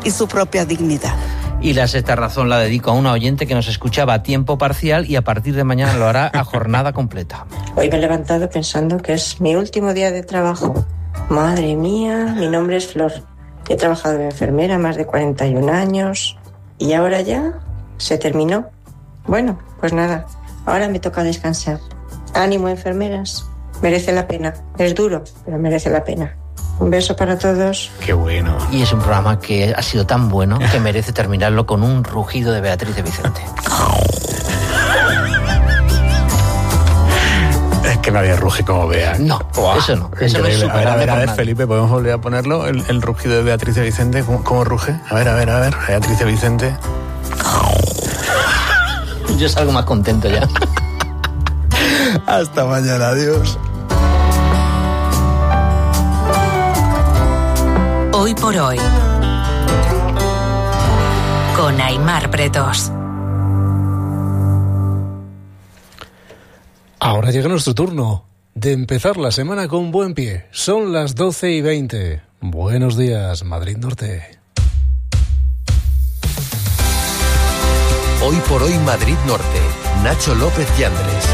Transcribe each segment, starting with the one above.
y su propia dignidad. Y la sexta razón la dedico a una oyente que nos escuchaba a tiempo parcial y a partir de mañana lo hará a jornada completa. Hoy me he levantado pensando que es mi último día de trabajo. Madre mía, mi nombre es Flor. He trabajado de enfermera más de 41 años y ahora ya se terminó. Bueno, pues nada, ahora me toca descansar. Ánimo, enfermeras. Merece la pena. Es duro, pero merece la pena. Un beso para todos. Qué bueno. Y es un programa que ha sido tan bueno que merece terminarlo con un rugido de Beatriz de Vicente. Es que nadie ruge como Bea. No, eso no. Eso no es superable. A ver, Felipe, ¿podemos volver a ponerlo? El rugido de Beatriz de Vicente. ¿Cómo ruge? A ver. Beatriz de Vicente. Yo salgo más contento ya. Hasta mañana, adiós. Hoy por hoy, con Aimar Pretos. Ahora llega nuestro turno de empezar la semana con buen pie. Son las 12:20. Buenos días, Madrid Norte. Hoy por hoy, Madrid Norte. Nacho López Yandres.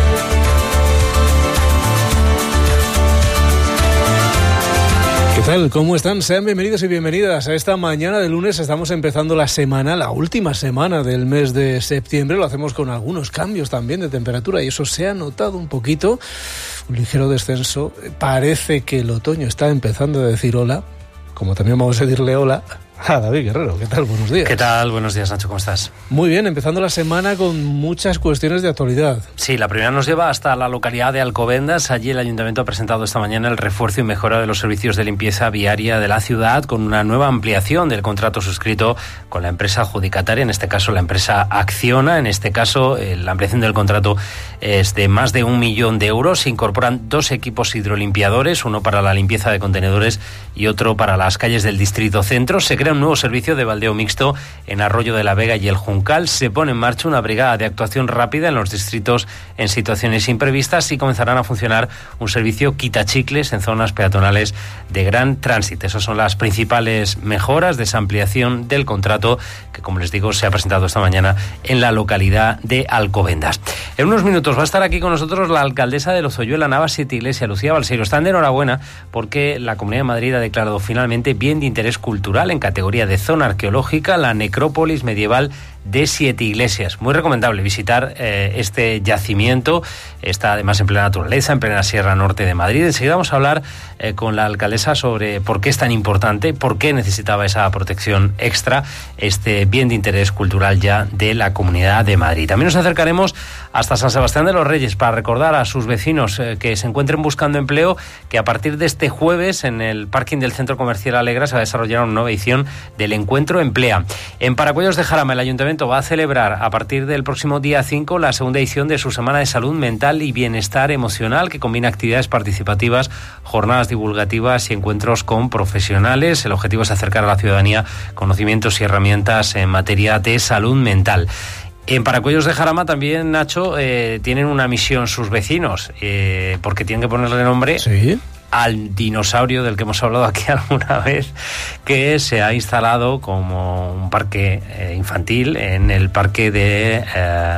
¿Qué tal? ¿Cómo están? Sean bienvenidos y bienvenidas a esta mañana de lunes. Estamos empezando la semana, la última semana del mes de septiembre. Lo hacemos con algunos cambios también de temperatura y eso se ha notado un poquito, un ligero descenso. Parece que el otoño está empezando a decir hola, como también vamos a decirle hola a David Guerrero. ¿Qué tal? Buenos días. ¿Qué tal? Buenos días, Nacho. ¿Cómo estás? Muy bien, empezando la semana con muchas cuestiones de actualidad. Sí, la primera nos lleva hasta la localidad de Alcobendas. Allí el Ayuntamiento ha presentado esta mañana el refuerzo y mejora de los servicios de limpieza viaria de la ciudad con una nueva ampliación del contrato suscrito con la empresa adjudicataria, en este caso la empresa Acciona. En este caso, la ampliación del contrato es de más de 1 millón de euros. Se incorporan 2 equipos hidrolimpiadores, uno para la limpieza de contenedores y otro para las calles del Distrito Centro. Se crea un nuevo servicio de baldeo mixto en Arroyo de la Vega y el Juncal. Se pone en marcha una brigada de actuación rápida en los distritos en situaciones imprevistas y comenzarán a funcionar un servicio quitachicles en zonas peatonales de gran tránsito. Esas son las principales mejoras de esa ampliación del contrato que, como les digo, se ha presentado esta mañana en la localidad de Alcobendas. En unos minutos va a estar aquí con nosotros la alcaldesa de Lozoyuela, Navas 7 Iglesia, Lucía Balseiro. Están de enhorabuena porque la Comunidad de Madrid ha declarado finalmente bien de interés cultural en categoría de zona arqueológica la necrópolis medieval de 7 Iglesias. Muy recomendable visitar este yacimiento. Está además en plena naturaleza, en plena Sierra Norte de Madrid. Enseguida vamos a hablar con la alcaldesa sobre por qué es tan importante, por qué necesitaba esa protección extra, este bien de interés cultural ya de la Comunidad de Madrid. También nos acercaremos hasta San Sebastián de los Reyes para recordar a sus vecinos que se encuentren buscando empleo que a partir de este jueves en el parking del Centro Comercial Alegra se va a desarrollar una nueva edición del Encuentro Emplea. En Paracuellos de Jarama, el Ayuntamiento va a celebrar a partir del próximo día 5 la segunda edición de su Semana de Salud Mental y Bienestar Emocional, que combina actividades participativas, jornadas divulgativas y encuentros con profesionales. El objetivo es acercar a la ciudadanía conocimientos y herramientas en materia de salud mental. En Paracuellos de Jarama también, Nacho, tienen una misión sus vecinos, porque tienen que ponerle nombre... Sí. Al dinosaurio del que hemos hablado aquí alguna vez, que se ha instalado como un parque infantil en el parque de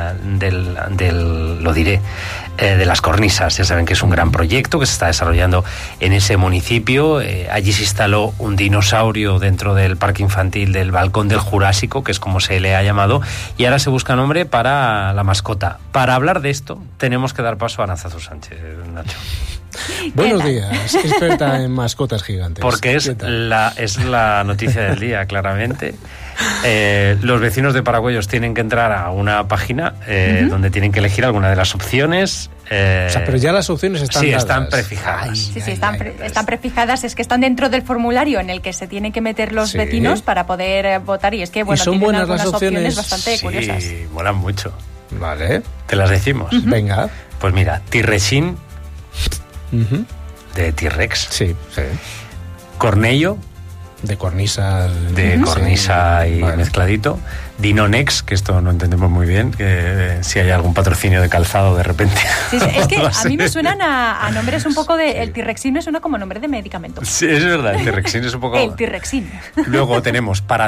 las Cornisas. Ya saben que es un gran proyecto que se está desarrollando en ese municipio. Allí se instaló un dinosaurio dentro del parque infantil del Balcón del Jurásico, que es como se le ha llamado, y ahora se busca nombre para la mascota. Para hablar de esto tenemos que dar paso a Aranzazu Sánchez, Nacho. Buenos días, experta en mascotas gigantes. Porque es la noticia del día, claramente. Los vecinos de Paracuellos tienen que entrar a una página donde tienen que elegir alguna de las opciones. Pero ya las opciones están dadas. Están prefijadas. Están prefijadas, es que están dentro del formulario en el que se tienen que meter los vecinos para poder votar, y es que ¿Y son buenas las opciones bastante curiosas. Sí, molan mucho. Vale. Te las decimos. Venga. Pues mira, Tirrexin, de T-Rex. Sí. Cornello, de cornisa. De cornisa y vale. mezcladito. Dinonex, que esto no entendemos muy bien, que si hay algún patrocinio de calzado de repente. Sí, es que a mí me suenan a nombres un poco de... El Tirrexin me suena como nombre de medicamento. Sí, es verdad, el Tirrexin es un poco... El Tirrexin. Luego tenemos para